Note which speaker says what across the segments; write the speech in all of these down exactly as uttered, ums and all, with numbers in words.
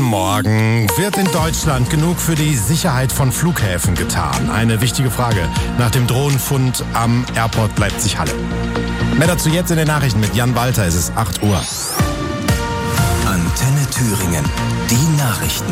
Speaker 1: Morgen. Wird in Deutschland genug für die Sicherheit von Flughäfen getan? Eine wichtige Frage nach dem Drohnenfund am Airport Leipzig-Halle. Mehr dazu jetzt in den Nachrichten mit Jan Walter. Es ist acht Uhr.
Speaker 2: Antenne Thüringen. Die Nachrichten.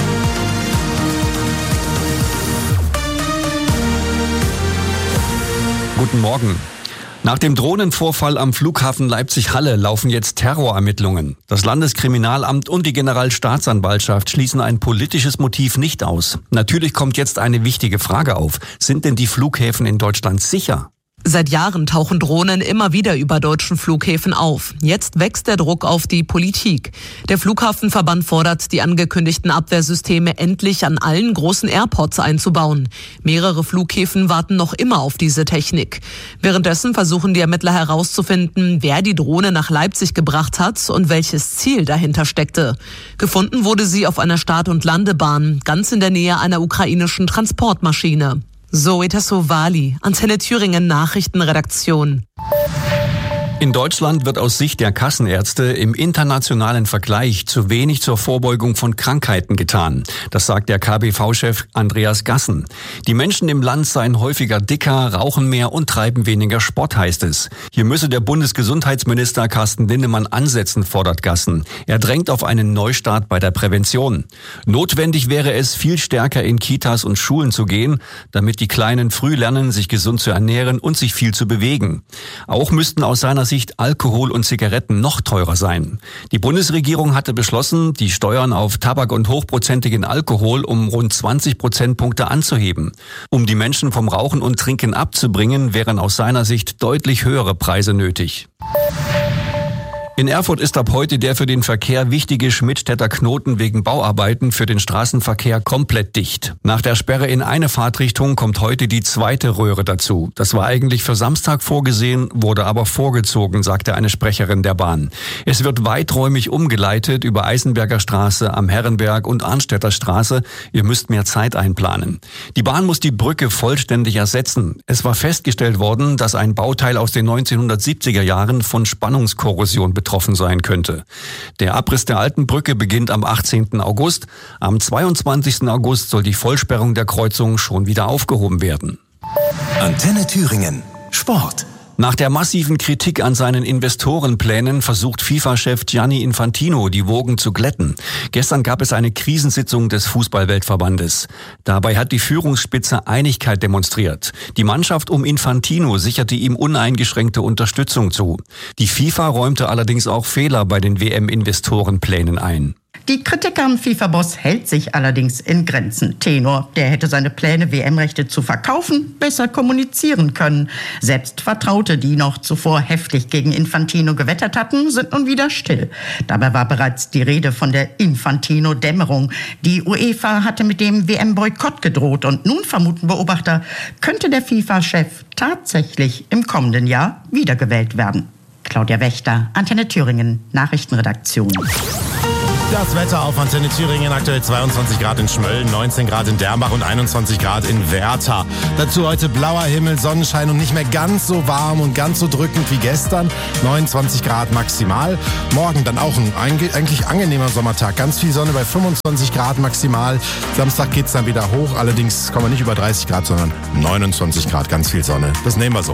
Speaker 3: Guten Morgen. Nach dem Drohnenvorfall am Flughafen Leipzig-Halle laufen jetzt Terrorermittlungen. Das Landeskriminalamt und die Generalstaatsanwaltschaft schließen ein politisches Motiv nicht aus. Natürlich kommt jetzt eine wichtige Frage auf. Sind denn die Flughäfen in Deutschland sicher?
Speaker 4: Seit Jahren tauchen Drohnen immer wieder über deutschen Flughäfen auf. Jetzt wächst der Druck auf die Politik. Der Flughafenverband fordert, die angekündigten Abwehrsysteme endlich an allen großen Airports einzubauen. Mehrere Flughäfen warten noch immer auf diese Technik. Währenddessen versuchen die Ermittler herauszufinden, wer die Drohne nach Leipzig gebracht hat und welches Ziel dahinter steckte. Gefunden wurde sie auf einer Start- und Landebahn, ganz in der Nähe einer ukrainischen Transportmaschine. Zoe Tassovali, Antenne Thüringen Nachrichtenredaktion.
Speaker 3: In Deutschland wird aus Sicht der Kassenärzte im internationalen Vergleich zu wenig zur Vorbeugung von Krankheiten getan. Das sagt der K B V-Chef Andreas Gassen. Die Menschen im Land seien häufiger dicker, rauchen mehr und treiben weniger Sport, heißt es. Hier müsse der Bundesgesundheitsminister Carsten Linnemann ansetzen, fordert Gassen. Er drängt auf einen Neustart bei der Prävention. Notwendig wäre es, viel stärker in Kitas und Schulen zu gehen, damit die Kleinen früh lernen, sich gesund zu ernähren und sich viel zu bewegen. Auch müssten aus seiner Sicht Alkohol und Zigaretten noch teurer sein. Die Bundesregierung hatte beschlossen, die Steuern auf Tabak und hochprozentigen Alkohol um rund zwanzig Prozentpunkte anzuheben. Um die Menschen vom Rauchen und Trinken abzubringen, wären aus seiner Sicht deutlich höhere Preise nötig. In Erfurt ist ab heute der für den Verkehr wichtige Schmidtstädter Knoten wegen Bauarbeiten für den Straßenverkehr komplett dicht. Nach der Sperre in eine Fahrtrichtung kommt heute die zweite Röhre dazu. Das war eigentlich für Samstag vorgesehen, wurde aber vorgezogen, sagte eine Sprecherin der Bahn. Es wird weiträumig umgeleitet über Eisenberger Straße, am Herrenberg und Arnstädter Straße. Ihr müsst mehr Zeit einplanen. Die Bahn muss die Brücke vollständig ersetzen. Es war festgestellt worden, dass ein Bauteil aus den neunzehnhundertsiebziger Jahren von Spannungskorrosion betroffen betroffen sein könnte. Der Abriss der alten Brücke beginnt am achtzehnten August. Am zweiundzwanzigsten August soll die Vollsperrung der Kreuzung schon wieder aufgehoben werden.
Speaker 2: Antenne Thüringen. Sport.
Speaker 3: Nach der massiven Kritik an seinen Investorenplänen versucht FIFA-Chef Gianni Infantino, die Wogen zu glätten. Gestern gab es eine Krisensitzung des Fußballweltverbandes. Dabei hat die Führungsspitze Einigkeit demonstriert. Die Mannschaft um Infantino sicherte ihm uneingeschränkte Unterstützung zu. Die FIFA räumte allerdings auch Fehler bei den W M-Investorenplänen ein.
Speaker 5: Die Kritik am FIFA-Boss hält sich allerdings in Grenzen. Tenor, der hätte seine Pläne, W M-Rechte zu verkaufen, besser kommunizieren können. Selbst Vertraute, die noch zuvor heftig gegen Infantino gewettert hatten, sind nun wieder still. Dabei war bereits die Rede von der Infantino-Dämmerung. Die UEFA hatte mit dem W M-Boykott gedroht und nun vermuten Beobachter, könnte der FIFA-Chef tatsächlich im kommenden Jahr wiedergewählt werden. Claudia Wächter, Antenne Thüringen, Nachrichtenredaktion.
Speaker 1: Das Wetter auf Antenne Thüringen, aktuell zweiundzwanzig Grad in Schmölln, neunzehn Grad in Dernbach und einundzwanzig Grad in Werther. Dazu heute blauer Himmel, Sonnenschein und nicht mehr ganz so warm und ganz so drückend wie gestern. neunundzwanzig Grad maximal. Morgen dann auch ein eigentlich angenehmer Sommertag. Ganz viel Sonne bei fünfundzwanzig Grad maximal. Samstag geht's dann wieder hoch. Allerdings kommen wir nicht über dreißig Grad, sondern neunundzwanzig Grad. Ganz viel Sonne. Das nehmen wir so.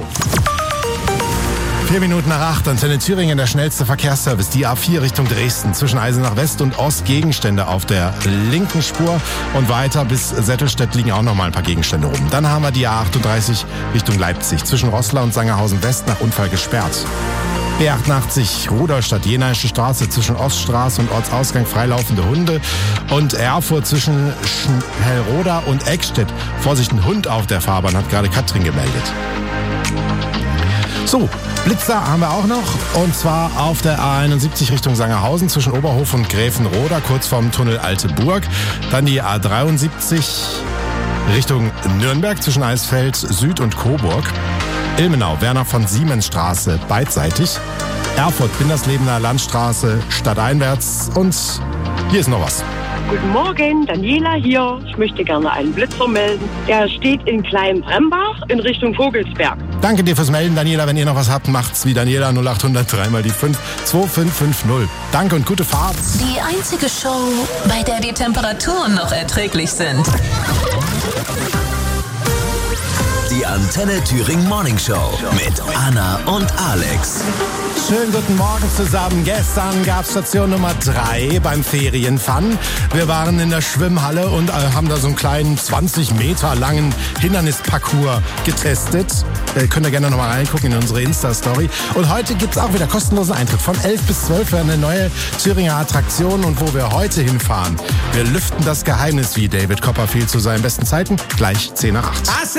Speaker 1: Vier Minuten nach acht, Antenne Thüringen, der schnellste Verkehrsservice. Die A vier Richtung Dresden, zwischen Eisenach West und Ost Gegenstände auf der linken Spur. Und weiter bis Settelstedt liegen auch noch mal ein paar Gegenstände rum. Dann haben wir die A achtunddreißig Richtung Leipzig, zwischen Roßla und Sangerhausen West nach Unfall gesperrt. B achtundachtzig Rudolstadt, Jenaische Straße, zwischen Oststraße und Ortsausgang freilaufende Hunde. Und Erfurt zwischen Hellroda und Eckstedt. Vorsicht, ein Hund auf der Fahrbahn, hat gerade Katrin gemeldet. So, Blitzer haben wir auch noch, und zwar auf der A einundsiebzig Richtung Sangerhausen zwischen Oberhof und Gräfenroda, kurz vorm Tunnel Alte Burg. Dann die A dreiundsiebzig Richtung Nürnberg zwischen Eisfeld Süd und Coburg. Ilmenau, Werner von Siemens Straße beidseitig. Erfurt, Binderslebener Landstraße stadteinwärts. Und hier ist noch was.
Speaker 6: Guten Morgen, Daniela hier. Ich möchte gerne einen Blitzer melden. Der steht in Kleinbrembach in Richtung Vogelsberg.
Speaker 1: Danke dir fürs Melden, Daniela. Wenn ihr noch was habt, macht's wie Daniela null acht hundert drei mal die fünf zwei fünf fünf null. Danke und gute Fahrt.
Speaker 7: Die einzige Show, bei der die Temperaturen noch erträglich sind.
Speaker 2: Die Antenne Thüringen Morning Show mit Anna und Alex.
Speaker 1: Schönen guten Morgen zusammen. Gestern gab es Station Nummer drei beim Ferienfun. Wir waren in der Schwimmhalle und äh, haben da so einen kleinen zwanzig Meter langen Hindernisparcours getestet. Äh, könnt ihr gerne noch mal reingucken in unsere Insta-Story. Und heute gibt es auch wieder kostenlosen Eintritt von elf bis zwölf für eine neue Thüringer Attraktion. Und wo wir heute hinfahren, wir lüften das Geheimnis, wie David Copperfield zu seinen besten Zeiten, gleich zehn nach acht.